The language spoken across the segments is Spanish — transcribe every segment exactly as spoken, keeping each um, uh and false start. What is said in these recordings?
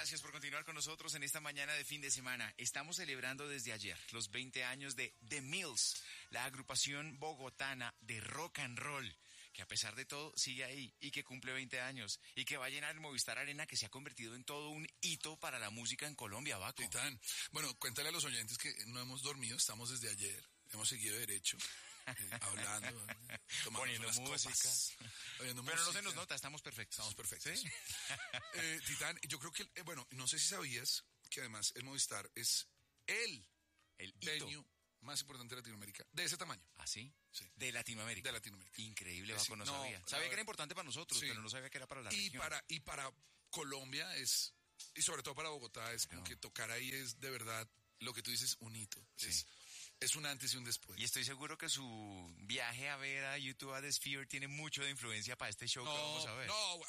Gracias por continuar con nosotros en esta mañana de fin de semana. Estamos celebrando desde ayer los veinte años de The Mills, la agrupación bogotana de rock and roll, que a pesar de todo sigue ahí y que cumple veinte años y que va a llenar el Movistar Arena, que se ha convertido en todo un hito para la música en Colombia, Baco. Titán, bueno, cuéntale a los oyentes que no hemos dormido, estamos desde ayer, hemos seguido derecho, eh, hablando, eh, poniendo música. Copas, Pero música. no se nos nota, estamos perfectos. Estamos perfectos. ¿Sí? eh, Titán, yo creo que, eh, bueno, no sé si sabías que además el Movistar es el, el venue más importante de Latinoamérica, de ese tamaño. ¿Ah, sí? Sí. De Latinoamérica. De Latinoamérica. Increíble, Sí, Baco, no, no, sabía. Sabía la, que era importante para nosotros, sí. pero no sabía que era para la y región. Para, y para Colombia es, y sobre todo para Bogotá, es Claro. como que tocar ahí es de verdad, lo que tú dices, un hito. Sí. Es, es un antes y un después. Y estoy seguro que su viaje a ver a YouTube a The Sphere tiene mucho de influencia para este show no, que vamos a ver. No,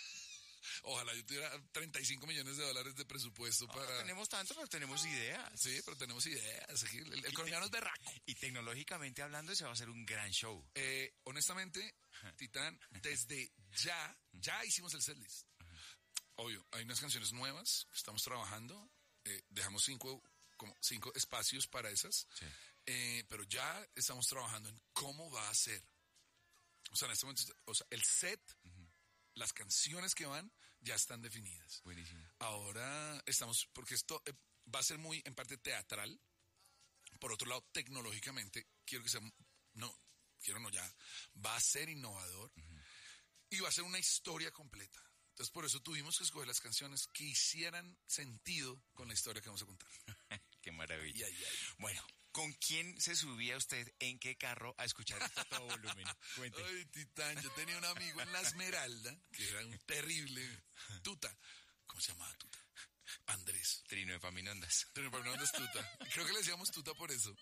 ojalá yo tuviera treinta y cinco millones de dólares de presupuesto No, para... no tenemos tanto, pero tenemos ideas. Sí, pero tenemos ideas. Aquí el, el colombiano es berraco. Y tecnológicamente hablando, ese va a ser un gran show. Eh, honestamente, Titán, desde ya, ya hicimos el setlist. Obvio, hay unas canciones nuevas que estamos trabajando. Eh, dejamos cinco, como cinco espacios para esas. Sí. Eh, pero ya estamos trabajando en cómo va a ser. O sea, en este momento, o sea, el set, uh-huh. las canciones que van ya están definidas. Buenísimo. Ahora estamos, porque esto eh, va a ser muy en parte teatral. Por otro lado, tecnológicamente, quiero que sea, no, quiero no ya, va a ser innovador. Uh-huh. Y va a ser una historia completa. Entonces, por eso tuvimos que escoger las canciones que hicieran sentido con la historia que vamos a contar. Qué maravilla. Ay, ay, ay. Bueno, ¿con quién se subía usted en qué carro a escuchar esto a todo volumen? Cuente. Ay, Titán, yo tenía un amigo en La Esmeralda, que era un terrible tuta. ¿Cómo se llamaba tuta? Andrés. Trino de Paminondas. Trino de Paminondas tuta. Creo que le decíamos tuta por eso.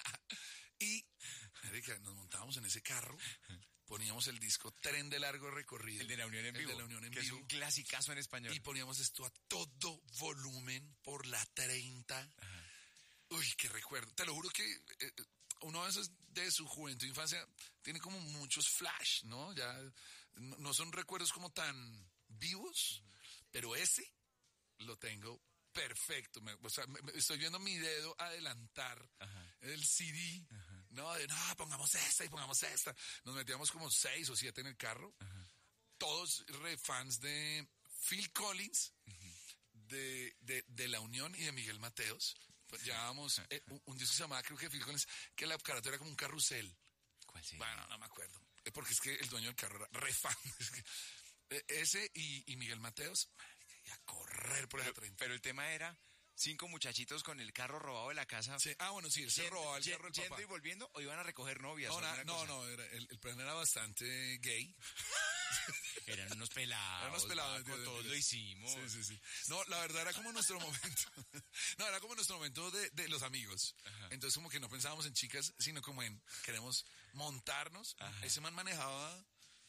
Y, Erika, nos montábamos en ese carro, poníamos el disco Tren de Largo Recorrido. El de la Unión en Vivo. El de la Unión en que Vivo. es un clasicazo en español. Y poníamos esto a todo volumen por la treinta. Ajá. Uy, qué recuerdo. Te lo juro que eh, uno a veces de su juventud, infancia, tiene como muchos flash, ¿no? Ya no, no son recuerdos como tan vivos, uh-huh. pero ese lo tengo perfecto. Me, o sea, me, me, estoy viendo mi dedo adelantar Ajá. el C D, Ajá. no, de no, pongamos esta y pongamos esta. Nos metíamos como seis o siete en el carro, Ajá. todos re fans de Phil Collins, uh-huh. de, de, de La Unión y de Miguel Mateos. Pues llevábamos eh, un, un disco que se llamaba, creo que Phil Collins, que la carátula era como un carrusel. ¿Cuál sí? Bueno, no me acuerdo. Porque es que el dueño del carro era re fan. Es que, eh, ese y, y Miguel Mateos, y a correr por esa treinta. Pero el tema era cinco muchachitos con el carro robado de la casa. Sí. Ah, bueno, sí, él se robaba el carro del papá. ¿Yendo y volviendo o iban a recoger novias? No, o na, no, no, era, el, el plan era bastante gay. Eran unos pelados. Eran unos pelados. Baco, todos lo hicimos. Sí, sí, sí. No, la verdad era como nuestro momento. No, era como nuestro momento de, de los amigos. Ajá. Entonces como que no pensábamos en chicas, sino como en queremos montarnos. Ajá. Ese man manejaba...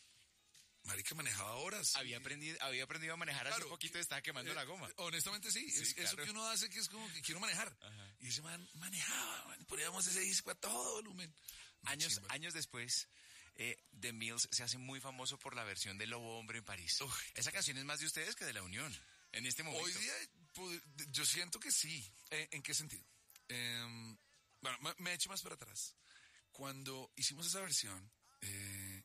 Marica, manejaba horas. Había aprendido, había aprendido a manejar hace claro, poquito y estaba quemando eh, la goma. Honestamente sí, sí es, claro. Eso que uno hace que es como que quiero manejar. Ajá. Y ese man manejaba, man, poníamos ese disco a todo volumen. Años, años después, eh, The Mills se hace muy famoso por la versión de Lobo Hombre en París. Uy, esa canción es más de ustedes que de La Unión, en este momento. Hoy día, yo siento que sí. Eh, ¿En qué sentido? Eh, bueno, me, me echo más para atrás. Cuando hicimos esa versión... Eh,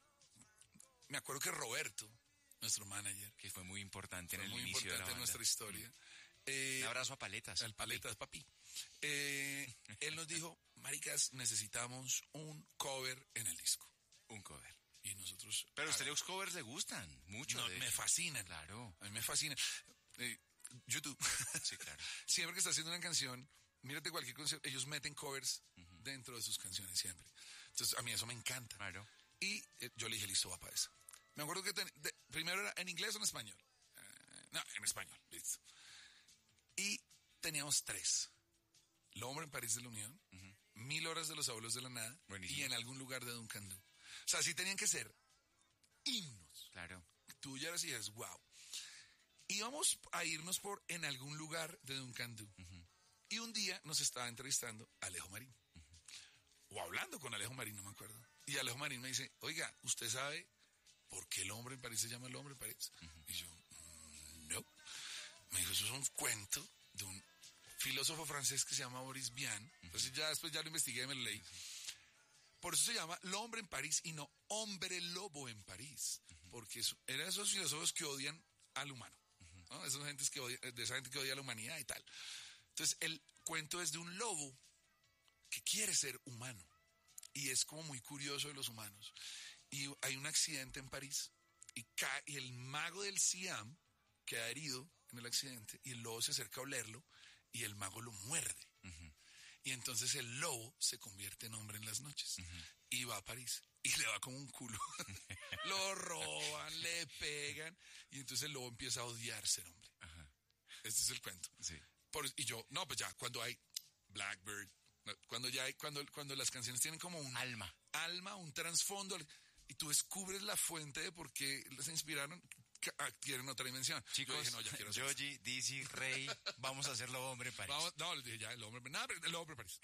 me acuerdo que Roberto, nuestro manager, que fue muy importante fue en el muy inicio importante de la en nuestra historia. Eh, Un abrazo a Paletas. Al Paletas, papi. papi. Eh, él nos dijo, maricas, necesitamos un cover en el disco. Un cover. Y nosotros... Pero a ustedes los covers le gustan mucho. No, de me fascinan. Claro. A mí me fascinan. Eh, YouTube. Sí, claro. Siempre que está haciendo una canción, mírate cualquier concierto, ellos meten covers uh-huh. dentro de sus canciones siempre. Entonces, a mí eso me encanta. Claro. Y eh, yo le dije, listo, va para eso. Me acuerdo que ten, de, primero era en inglés o en español. Uh, no, en español, listo. Y teníamos tres. El Hombre en París de la Unión, uh-huh. Mil Horas de los Abuelos de la Nada, buenísimo. Y En Algún Lugar de Duncan Du. O sea, sí tenían que ser himnos. Claro. Tú ya eras y dices, wow. Íbamos a irnos por En Algún Lugar de Duncan Du. Uh-huh. Y un día nos estaba entrevistando Alejo Marín. Uh-huh. O hablando con Alejo Marín, no me acuerdo. Y Alejo Marín me dice, oiga, ¿usted sabe por qué El Hombre en París se llama El Hombre en París? Uh-huh. Y yo, mm, no. Me dijo, eso es un cuento de un filósofo francés que se llama Boris Vian. Entonces ya después ya lo investigué y me lo leí. Por eso se llama El hombre en París y no Hombre Lobo en París. Porque eran esos filósofos que odian al humano. ¿No? Esas gentes que odia, de esa gente que odia a la humanidad y tal. Entonces el cuento es de un lobo que quiere ser humano. Y es como muy curioso de los humanos. Y hay un accidente en París y, cae, y el mago del Siam queda herido en el accidente y el lobo se acerca a olerlo y el mago lo muerde. Uh-huh. Y entonces el lobo se convierte en hombre en las noches. Uh-huh. Y va a París y le va como un culo. Lo roban, le pegan y entonces el lobo empieza a odiar ser hombre. Uh-huh. Este es el cuento. Sí. Por, y yo, no, pues ya, cuando hay Blackbird, cuando ya hay, cuando, cuando las canciones tienen como un alma, alma, un trasfondo, y tú descubres la fuente de por qué les inspiraron, adquieren otra dimensión. Chicos, yo dije, no, ya quiero hacer Yogi, Dizzy, Rey, vamos a hacerlo hombre en París. Vamos, no, les dije ya, el hombre, no, el hombre en París.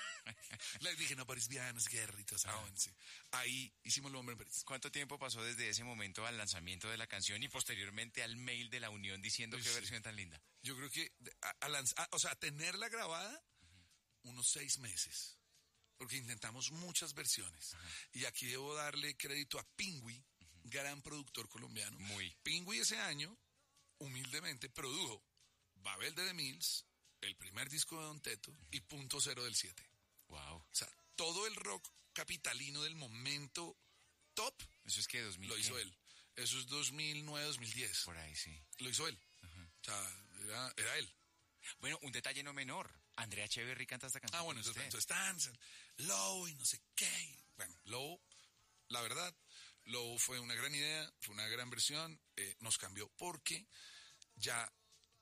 Les dije, no, París bien, es guerritos, ah, bueno, sí. Ahí hicimos el hombre en París. ¿Cuánto tiempo pasó desde ese momento al lanzamiento de la canción y posteriormente al mail de la Unión diciendo pues qué sí. versión tan linda? Yo creo que, a, a lanz, a, o sea, tenerla grabada, uh-huh. unos seis meses. Porque intentamos muchas versiones. Ajá. Y aquí debo darle crédito a Pingüi, uh-huh. gran productor colombiano. Muy. Pingüi ese año, humildemente, produjo Babel de The Mills, el primer disco de Don Teto, uh-huh. y Punto Cero del siete. Wow. O sea, todo el rock capitalino del momento top. ¿Eso es que dos mil? Lo hizo ¿qué? él. Eso es dos mil nueve, dos mil diez. Por ahí, sí. Lo hizo él. Uh-huh. O sea, era, era él. Bueno, un detalle no menor. Andrea Echeverry canta esta canción. Ah, bueno, entonces, entonces están Low y no sé qué. Bueno, Low, la verdad, Low fue una gran idea, fue una gran versión, eh, nos cambió porque ya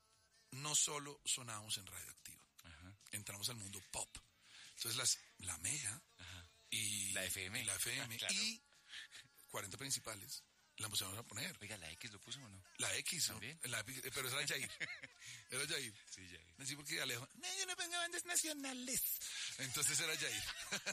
no solo sonábamos en Radioactiva, ajá. entramos al mundo pop. Entonces las, la Mega ajá. y la F M, y, la F M, ah, claro. y cuarenta principales la empezamos a poner. Oiga, ¿la X lo puso o no? La X, ¿no? La, pero esa era Jair. Era Jair. Sí, Jair. Así porque Alejo, no, yo no pongo bandas nacionales. Entonces era Jair.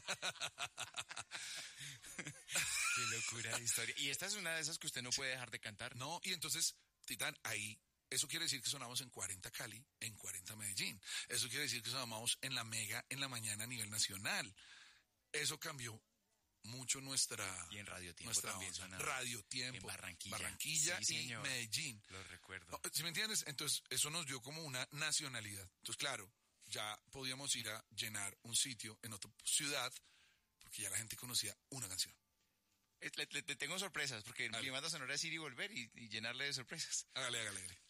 Qué locura de historia. Y esta es una de esas que usted no puede dejar de cantar. No, y entonces, Titán, ahí, eso quiere decir que sonamos en cuarenta Cali, en cuarenta Medellín. Eso quiere decir que sonamos en la Mega en la mañana a nivel nacional. Eso cambió mucho nuestra... Y en Radio Tiempo también suena. Radio Tiempo. En Barranquilla. Barranquilla sí, y señor. Medellín. Lo recuerdo. ¿Sí me entiendes? Entonces, eso nos dio como una nacionalidad. Entonces, claro, ya podíamos ir a llenar un sitio en otra ciudad porque ya la gente conocía una canción. Le, le, le tengo sorpresas porque mi banda sonora es ir y volver y, y llenarle de sorpresas. Hágale, hágale, hágale.